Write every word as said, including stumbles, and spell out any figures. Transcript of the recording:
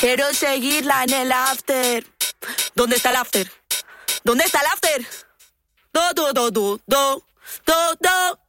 Quiero seguirla en el after. ¿Dónde está el after? ¿Dónde está el after? Do, do, do, do, do, do, do.